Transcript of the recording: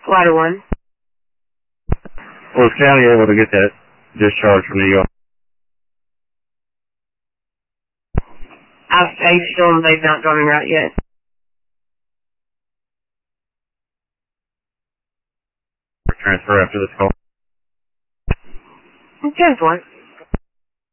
Ladder 1. Was County able to get that discharge from the yard? I still they've not gone route yet. Transfer after this call. 10-1.